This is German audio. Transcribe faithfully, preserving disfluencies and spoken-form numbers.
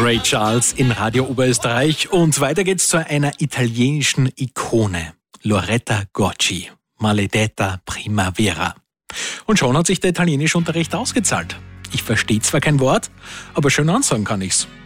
Ray Charles in Radio Oberösterreich und weiter geht's zu einer italienischen Ikone, Loretta Gocci, Maledetta Primavera. Und schon hat sich der italienische Unterricht ausgezahlt. Ich verstehe zwar kein Wort, aber schön ansagen kann ich's.